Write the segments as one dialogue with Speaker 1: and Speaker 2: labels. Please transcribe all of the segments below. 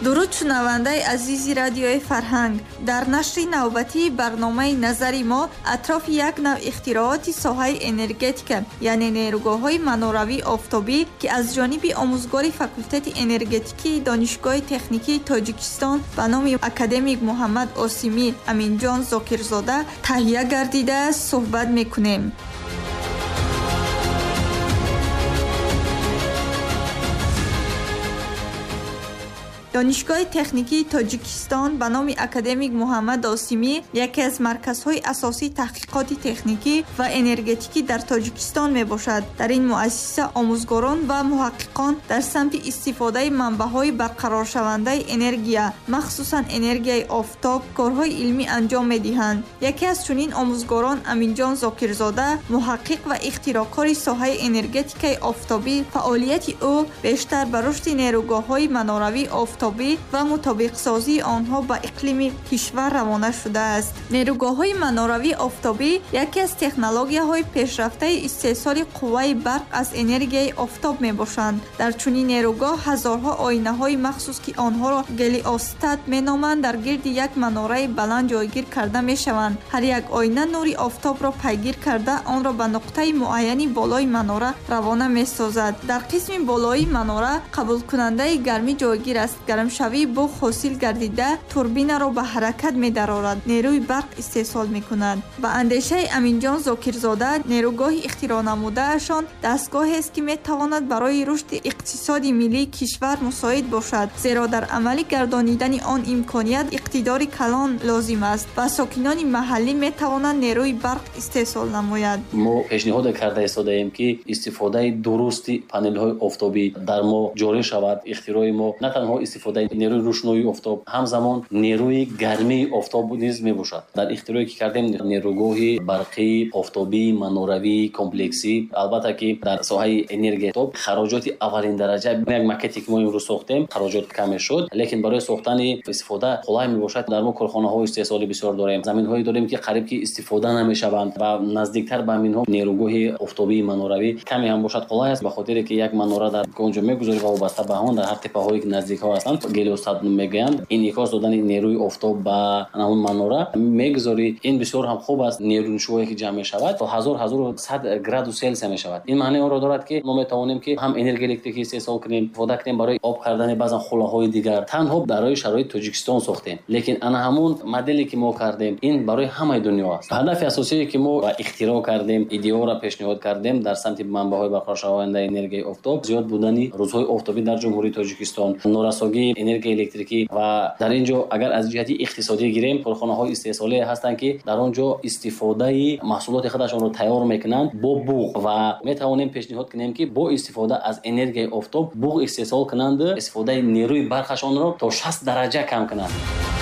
Speaker 1: дуруд шунавандаи азизи радиои Фарҳанг. Дар нашри навбатии барномаи назари мо атрофи як нав ихтирооти соҳаи энергетика, яъне нерӯгоҳҳои маноравии офтобӣ ки аз ҷониби омӯзгори факултети энергетикии Донишгоҳи техникии Тоҷикистон ба номи академик Муҳаммад Осимӣ Аминҷон Зокирзода таҳия гардидааст суҳбат мекунем. донишгоҳи техникии Тоҷикистон ба номи академик Муҳаммад Осимӣ яке аз марказҳои асосии таҳқиқоти техникӣ ва энергетикӣ дар Тоҷикистон мебошад. Дар ин муассиса омӯзгорон ва муҳаққиқон дар самти истифодаи манбаъҳои барқароршавандаи энергия, махсусан энергияи офтоб, корҳои илмӣ анҷом медиҳанд. Яке аз чунин омӯзгорон Аминҷон Зокирзода, муҳаққиқ ва ихтироъкори соҳаи энергетикаи офтобӣ, фаъолияти ӯ бештар ба рушди нерӯгоҳҳои маноравии офтобӣ ва мутобиқсозии онҳо ба иқлими кишвар равона шудааст. Нерӯгоҳҳои маноравии офтобӣ яке аз технологияҳои пешрафтаи истеҳсоли қувваи барқ аз энергияи офтоб мебошанд. Дар чунин нерӯгоҳ ҳазорҳо оинаҳои махсус ки онҳоро гелиостат меноманд дар гирди як манораи баланд ҷойгир карда мешаванд. ҳар як оина нури офтобро пайгир карда онро ба нуқтаи муайяни болои манора равона месозад. дар қисми болоии манора қабулкунандаи гармӣ ҷойгир аст. гармшавии буғ ҳосил гардида турбинаро ба ҳаракат медарорад, нерӯи барқ истеҳсол мекунад. ба андешаи Аминҷон Зокирзода, нерӯгоҳи ихтироънамудаашон дастгоҳест ки метавонад барои рушди иқтисоди миллии кишвар мусоид бошад, зеро дар амалӣ гардонидани он имконият иқтидори калон лозим аст ва сокинони маҳаллӣ метавонанд нерӯи барқ истеҳсол намояд.
Speaker 2: мо пешниҳод карда истодаем ки истифодаи дурусти панелҳои офтобӣ дар мо ҷорӣ шавад. ихтирои мо на танҳо истифодаи нерӯи рӯшноии офтоб, ҳамзамон нерӯи гармии офтоб низ мебошад. дар ихтироe ки кардем нерӯгоҳи барқии офтобии маноравии комплексӣ, албатта ки дар соҳаи энергия хароҷоти аввалин дараҷа, як макети ки мо имрӯз сохтем хароҷот кам мешуд, лекин барои сохтани истифода қулай мебошад. дар мо корхонаҳои истеҳсоли бисёр дорем, заминҳое дорем ки қариб ки истифода намешаванд ва наздиктар ба аминҳо нерӯгоҳи офтобии маноравӣ каме ҳам бошад. қулай аст, ба хотире ки як манора дар онҷо мегузорӣ ва вобаста ба ҳамон дар ҳар теппаҳое ки наздикҳо ҳастанд гелиостат мегӯянд, инъикос додани нерӯи офтоб ба ҳамон манора мегузорӣ. ин бисёр ҳам хуб аст. нерӯнишое ки ҷамъ мешавад то 1100 градус Селсия мешавад. ин маънои онро дорад ки мо метавонем ки ҳам энергия электрикӣ истеҳсол кунем, истифода кунем барои об кардани баъзан хӯлаҳои дигар. танҳо барои шароити Тоҷикистон сохтем, лекин ана ҳамон моделе ки мо кардем ин барои ҳамаи дунё аст. ҳадафи асосие ки мо ихтироъ кардем, идеяро пешниҳод кардем дар самти манбаъҳои барқароршавандаи энергияи офтоб, зиёд будани рӯзҳои офтобӣ дар ҷумҳурии Тоҷикистон, норасогии энергияи электрикӣ ва дар ин ҷо агар аз ҷиҳати иқтисодӣ гирем, корхонаҳои истеҳсолие ҳастанд ки дар он ҷо истифодаи маҳсулоти худашонро тайёр мекунанд бо буғ ва метавонем пешниҳод кунем ки бо истифода аз энергияи офтоб буғ истеҳсол кунанд, истифодаи нерӯи барқашонро то 60 дараҷа кам кунанд.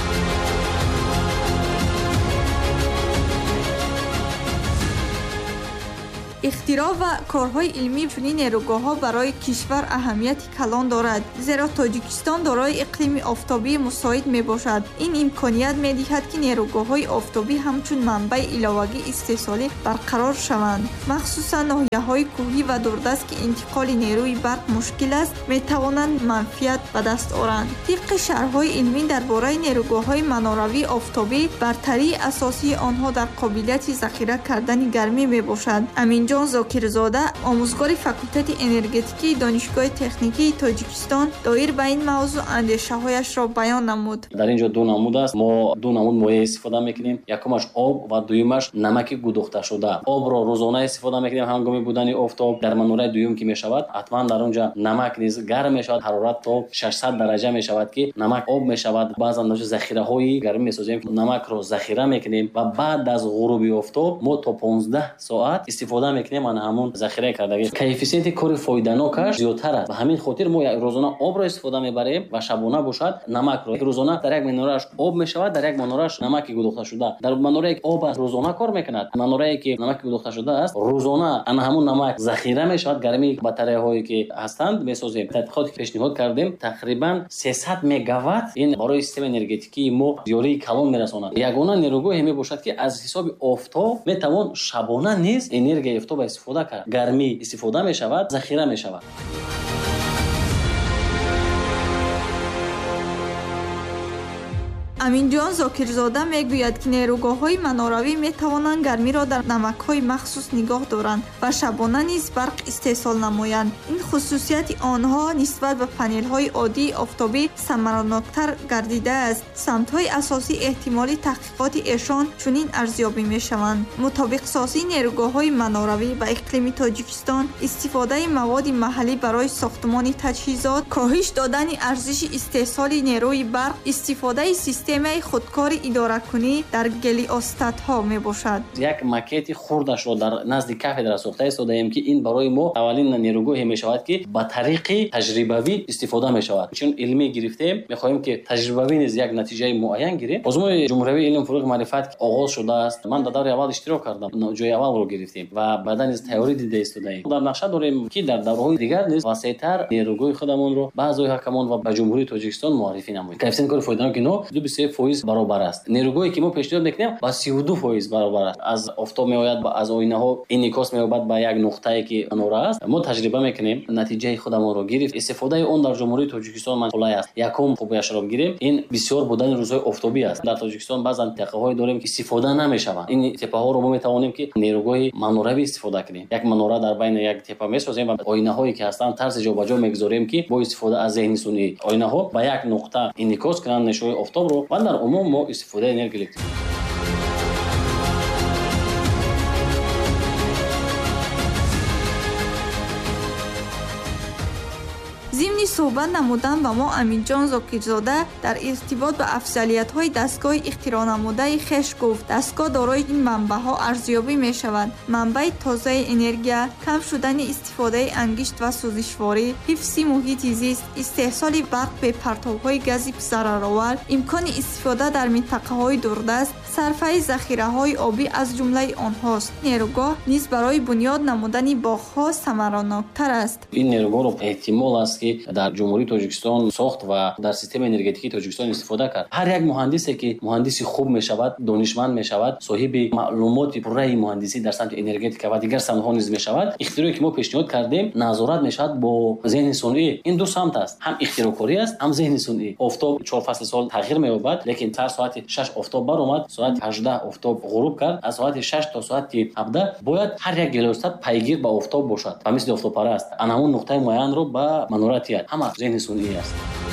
Speaker 1: ихтироъ ва корҳои илмӣ чунин нерӯгоҳҳо барои кишвар аҳамияти калон дорад, зеро Тоҷикистон дорои иқлими офтобии мусоид мебошад. ин имконият медиҳад ки нерӯгоҳҳои офтобӣ ҳамчун манбаи иловагии истеҳсолӣ барқарор шаванд. махсусан ноҳияҳои кӯҳӣ ва дурдаст ки интиқоли нерӯи барқ мушкил аст, метавонанд манфиат ба даст оранд. тибқи шарҳҳои илмӣ дар бораи нерӯгоҳҳои маноравии офтобӣ, бартарии асосии онҳо дар қобилияти захира кардани гармӣ мебошад. Аминҷон Зокирзода, омӯзгори факултети энергетикии Донишгоҳи техникии Тоҷикистон, доир ба ин мавзӯъ андешаҳояшро баён намуд.
Speaker 2: дар ин ҷо ду намуд аст. мо ду намуд моеъ истифода мекунем. якумаш об ва дуюмаш намаки гудохташуда. обро рӯзона истифода мекунем ҳангоми будани офтоб. дар манораи дуюм ки мешавад, ҳатман дар он ҷо намак низ гарм мешавад, ҳарорат то 600 дараҷа мешавад ки намак об мешавад. баъзан захираҳои гарм месозем, намакро захира мекунем ва баъд аз ғуруби офтоб мо то 15 соат истифода мекунем ана ҳамон захира кардаги. коэффисиенти кори фоиданокаш зиёдтар аст. ба ҳамин хотир мо рӯзона обро истифода мебарем ва шабона бошад намакро. рӯзона дар як манорааш об мешавад, дар як манорааш намаки гудохташуда. дар манорае ки об аст рӯзона кор мекунад, манорае ки намаки гудохташуда аст рӯзона ана ҳамон намак захира мешавад. гармии батареяҳое ки ҳастанд месозем. тадқиқоте ки пешниҳод кардем тақрибан 300 мегаватт ин барои системаи энергетикии мо зиёрии калон мерасонад. ягона нерӯгоҳе мебошад ки аз ҳисоби офтоб метавон шабона низ энергияи офтоб истифода кард. гармӣ истифода мешавад, захира мешавад.
Speaker 1: аминҷон зокирзода мегӯяд ки нерӯгоҳҳои маноравӣ метавонанд гармиро дар намакҳои махсус нигоҳ доранд ва шабона низ барқ истеҳсол намоянд. ин хусусияти онҳо нисбат ба панелҳои оддии офтобӣ самараноктар гардидааст. самтҳои асосии эҳтимолӣ таҳқиқоти эшон чунин арзёбӣ мешаванд: мутобиқсозии нерӯгоҳҳои маноравӣ ба иқлими Тоҷикистон, истифодаи маводи маҳаллӣ барои сохтмони таҷҳизот, коҳиш додани арзиши истеҳсоли нерӯи барқ, истифодаи системаи худкори идоракунӣ дар гелиостатҳо мебошад.
Speaker 2: як макети хурдашро дар назди кафедра сохта истодаем ки ин барои мо аввалин нерӯгоҳе мешавад ки ба тариқи таҷрибавӣ истифода мешавад. чун илмӣ гирифтем, мехоҳем ки таҷрибавӣ низ як натиҷаи муайян гирем. озмуи ҷумҳуриявии илм фурӯғи маърифат оғоз шудааст. ман дар даври аввал иштирок кардам, ҷои аввалро гирифтем ва баъдан низ теорӣ дида истодаем. дар нақша дорем ки дар давраҳои дигар низ васеътар нерӯгоҳи худамонро ба аъзои ҳакамон ва ба ҷумҳурии Тоҷикистон муаррифӣ намоем. коэффициенти кори фоиданоки но 23% баробар аст. нерӯгоҳе ки мо пешниҳод мекунем ба 32% баробар аст. аз офтоб меояд, аз оинаҳо инъикос меёбад ба як нуқтае ки нора аст. мо таҷриба мекунем, натиҷаи худамонро гирифт. истифодаи он дар ҷумҳурии Тоҷикистон ман қулай аст. якум хубияшро бигирем, ин бисёр будани рӯзҳои офтобӣ аст. дар Тоҷикистон баъзан теқаҳое дорем ки истифода намешаванд. ин тепаҳоро мо метавонем ки нерӯгоҳи маноравӣ истифода кунем. як манора дар байни як тепа месозем ва оинаҳое ки ҳастанд тарзи ҷобаҷо мегузорем ки бо истифода аз зеҳни сунъӣ оинаҳо ба як нуқта инъикос кунанд нишои офтобро ва дар умум мо истифодаи энергияи электрик.
Speaker 1: зимни суҳбат намудан ба мо аминҷон зокирзода дар иртибот ба афзалиятҳои дастгоҳи ихтироънамудаи хеш гуфт. дастгоҳ дорои ин манбаъҳо арзёбӣ мешавад: манбаи тозаи энергия, кам шудани истифодаи ангишт ва сӯзишворӣ, ҳифзи муҳити зист, истеҳсоли барқ бе партовҳои гази зараровар, имкони истифода дар минтақаҳои дурдаст, сарфаи захираҳои обӣ аз ҷумлаи онҳост. нерӯгоҳ низ барои бунёд намудани боғҳо самараноктар аст.
Speaker 2: ин нерӯгоҳро эҳтимол аст ки дар ҷумҳурии Тоҷикистон сохт ва дар системаи энергетикии Тоҷикистон истифода кард. ҳар як муҳандисе ки муҳандиси хуб мешавад, донишманд мешавад, соҳиби маълумоти пурраи муҳандисӣ дар самти энергетика ва дигар самтҳо низ мешавад. ихтироe ки мо пешниҳод кардем назорат мешавад бо зеҳни сунъӣ. ин ду самт аст, ҳам ихтироъкорӣ аст, ҳам зеҳни сунъӣ. офтоб 4 фасли сол тағйир меёбад, лекин сар соати 6 офтоб баромад, соати 18 офтоб ғуруб кард. аз соати 6 то соати 17 бояд ҳар як гелиостат пайгир ба офтоб бошад ва мисли офтобпараст. ана ҳамун нуқтаи муайянро ба манорат яд. ҳама зеҳни сунъӣ аст.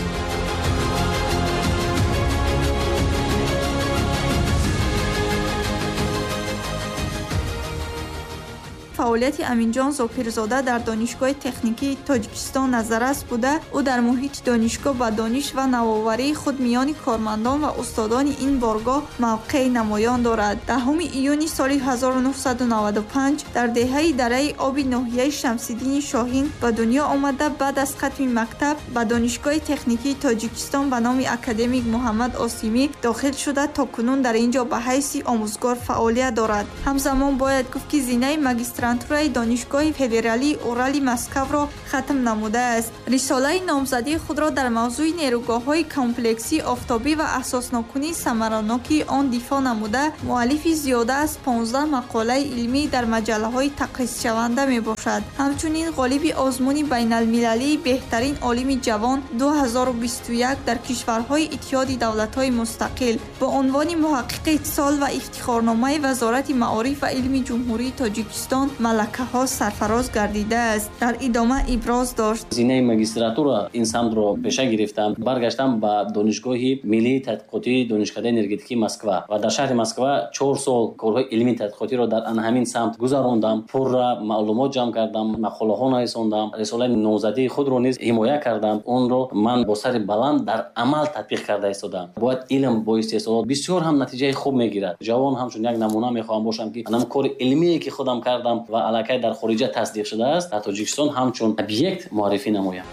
Speaker 1: фаъолияти аминҷон зокирзода дар донишгоҳи техникии Тоҷикистон назаррас буда, ӯ дар муҳити донишгоҳ ба дониш ва навоварии худ миёни кормандон ва устодони ин боргоҳ мавқеи намоён дорад. 10 июни соли 1995 дар деҳаи дараи оби ноҳияи Шамсиддини Шоҳин ба дунё омада, баъд аз хатми мактаб ба донишгоҳи техникии Тоҷикистон ба номи академик Муҳаммад Осимӣ дохил шуда, то кунун дар ин ҷо ба ҳайси омӯзгор фаъолият дорад. ҳамзамон бояд гуфт ки зинаи магистрантураи донишгоҳи федералии Урали Москавро хатм намудааст. рисолаи номзадии худро дар мавзӯи нерӯгоҳҳои комплексии офтобӣ ва асоснокунии самараноки он дифоъ намуда, муаллифи зиёда аз 15 мақолаи илмӣ дар маҷаллаҳои тақризшаванда мебошад. ҳамчунин ғолиби озмуни байналмилалии беҳтарин олими ҷавон 2021 дар кишварҳои Иттиҳоди давлатҳои мустақил бо унвони муҳаққиқи сол ва ифтихорномаи Вазорати маориф ва илми ҷумҳурии Тоҷикистон малакаҳо сарфароз гардидааст. дар идома иброз дошт:
Speaker 2: зинаи магистратура ин самтро пеша гирифтам, баргаштам ба донишгоҳи миллии тадқиқотии донишкадаи энергетикии Москва ва дар шаҳри Москва 4 сол корҳои илмии тадқиқотиро дар ана ҳамин самт гузарондам. пурра маълумот ҷамъ кардам, мақолаҳо нависондам, рисолаи номзадии худро низ ҳимоя кардам. онро ман бо сари баланд дар амал татбиқ карда истодам. бояд илм бо истеҳсолот бисёр ҳам натиҷаи хуб мегирад. ҷавон ҳамчун як намуна мехоҳам бошам ки анам кори илмие ки худам кардам ва аллакай дар хориҷа тасдиқ шудааст, дар Тоҷикистон ҳамчун объект муаррифӣ намоям.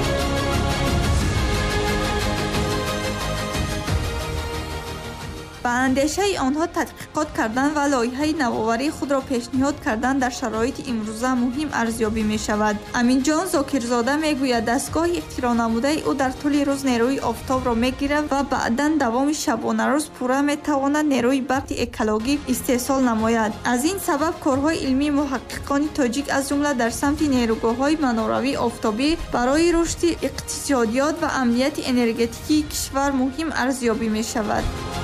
Speaker 1: ба ба андешаи онҳо тадқиқот кардан ва лоиҳаи навоварии худро пешниҳод кардан дар шароити имрӯза муҳим арзёбӣ мешавад. Аминҷон Зокирзода мегӯяд дастгоҳи ихтироънамудаи ӯ дар тӯли рӯз нерӯи офтобро мегирад ва баъдан давоми шабонарӯз пурра метавонад нерӯи барқи экологӣ истеҳсол намояд. Аз ин сабаб корҳои илмии муҳаққиқони тоҷик аз ҷумла дар самти нерӯгоҳҳои маноравии офтобӣ барои рушди иқтисодиёт ва амнияти энергетикии кишвар муҳим арзёбӣ мешавад.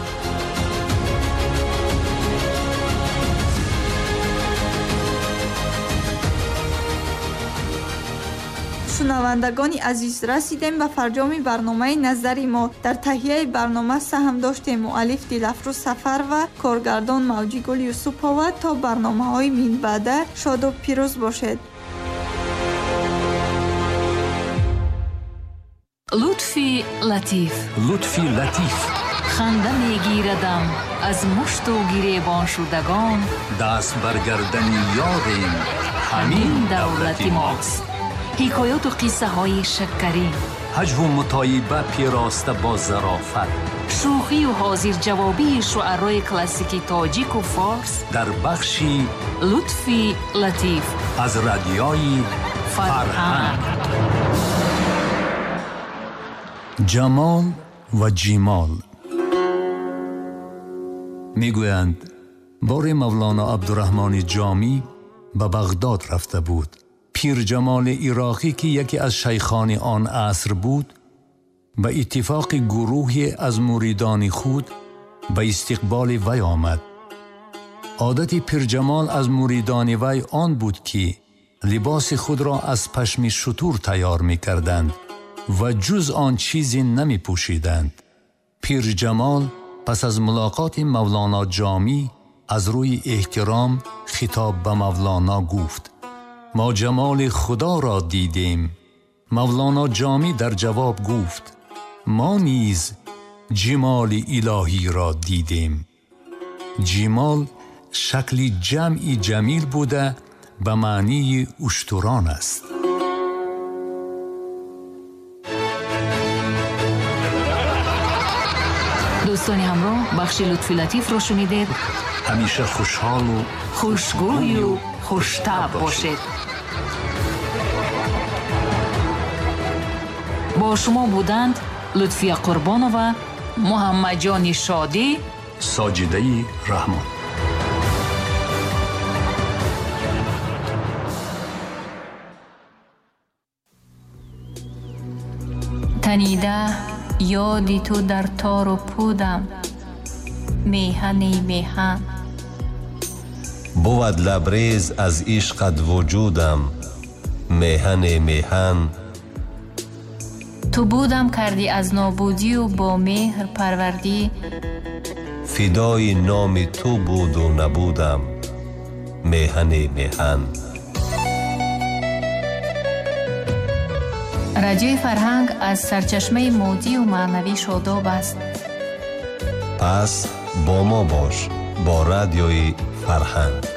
Speaker 1: шунавандагони азиз, расидем ба фарҷоми барномаи назари мо. Дар таҳияи барнома саҳм доштем муаллиф Дилафрӯз Сафар ва коргардон Мавҷигул Юсупова. То барномаҳои минбаъда шоду пирӯз бошед.
Speaker 3: лутфи латиф.
Speaker 4: лутфи латиф.
Speaker 3: ханда мегирадам аз мушту гиребон шудагон.
Speaker 4: даст баргардани ёдем
Speaker 3: ҳамин давлати мост. ҳикоёту қиссаҳои шакарӣ,
Speaker 4: ҳаҷву мутоиба пироста бо зарофат,
Speaker 3: шӯхию ҳозирҷавобии шуъарои классики тоҷику форс
Speaker 4: дар бахши
Speaker 3: лутфи латиф
Speaker 4: аз радиои фарҳанг. ҷамол ва ҷимол. мегӯянд бори мавлоно абдураҳмони ҷомӣ ба бағдод рафта буд. пирҷамоли ироқӣ ки яке аз шайхони он аср буд, ба иттифоқи гурӯҳе аз муридони худ ба истиқболи вай омад. одати пирҷамол аз муридони вай он буд ки либоси худро аз пашми шутур тайёр мекарданд ва ҷуз он чизе намепӯшиданд. пирҷамол пас аз мулоқоти мавлоно ҷомӣ аз рӯи эҳтиром хитоб ба мавлоно гуфт: ما جمال خدا را دیدیم. مولانا جامی در جواب گفت: ما نیز جمال الهی را دیدیم. جمال شکلی جمعی جمیل بوده به معنی اشتران است.
Speaker 3: دوستان همراه، بخش لطفی لطیف رو شنیدید.
Speaker 4: همیشه خوشحال و
Speaker 3: خوشگوی و خوش‌طبع باشید. با شما بودند لطفیه قربانова، محمد جان شادی،
Speaker 4: ساجده رحمان.
Speaker 3: تنیده یادی تو در تار و پودم، میهنی میهن.
Speaker 5: بود لبریز از عشقت وجودم، میهن میهن.
Speaker 3: تو بودم کردی از نابودی و با مهر پروردی،
Speaker 5: فدای نام تو بود و نبودم، میهن میهن.
Speaker 3: رادیوی فرهنگ از سرچشمه مادی و معنوی شاداب است.
Speaker 5: پس با ما باش، با رادیوی فرهنگ.